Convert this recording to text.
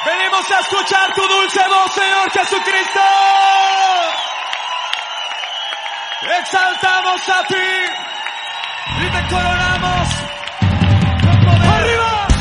Venimos a escuchar tu dulce voz, Señor Jesucristo. Exaltamos a ti y te coronamos